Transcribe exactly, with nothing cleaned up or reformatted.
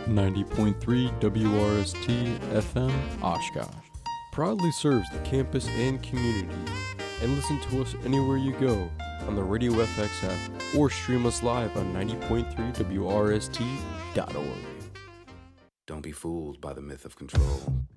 ninety point three W R S T F M Oshkosh proudly serves the campus and community. And listen to us anywhere you go on the Radio F X app or stream us live on ninety point three W R S T dot org. Don't be fooled by the myth of control.